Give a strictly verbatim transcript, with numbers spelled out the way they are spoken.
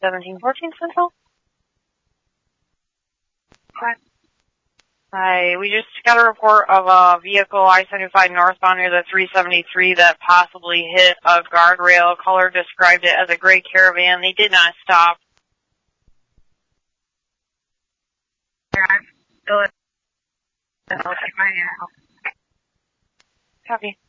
seventeen fourteen Central. Hi. Hi, we just got a report of a vehicle I seventy-five northbound near the three seventy-three that possibly hit a guardrail. Caller described it as a gray Caravan. They did not stop. I'm still at I'll check my email. Copy.